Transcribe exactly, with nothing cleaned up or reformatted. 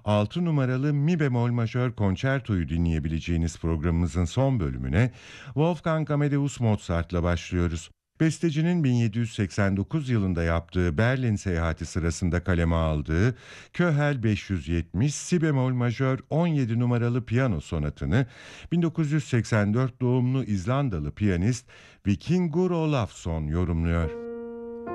altı numaralı mi bemol majör konçertoyu dinleyebileceğiniz programımızın son bölümüne Wolfgang Amadeus Mozart'la başlıyoruz. Bestecinin bin yedi yüz seksen dokuz yılında yaptığı Berlin seyahati sırasında kaleme aldığı Köhel beş yüz yetmiş si bemol majör on yedi numaralı piyano sonatını bin dokuz yüz seksen dört doğumlu İzlandalı piyanist Vikingur Olafsson yorumluyor.